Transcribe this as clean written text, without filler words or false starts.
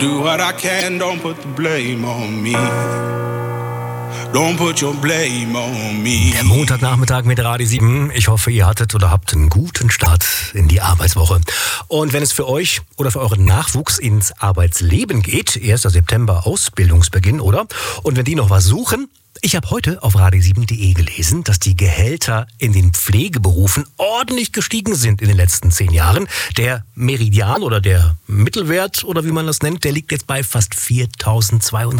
Do what I can, don't put the blame on me. Don't put your blame on me. Der Montagnachmittag mit Radio 7. Ich hoffe, ihr hattet oder habt einen guten Start in die Arbeitswoche. Und wenn es für euch oder für euren Nachwuchs ins Arbeitsleben geht, 1. September Ausbildungsbeginn, oder? Und wenn die noch was suchen, ich habe heute auf radio7.de gelesen, dass die Gehälter in den Pflegeberufen ordentlich gestiegen sind in den letzten 10 Jahren. Der Meridian oder der Mittelwert oder wie man das nennt, der liegt jetzt bei fast 4.200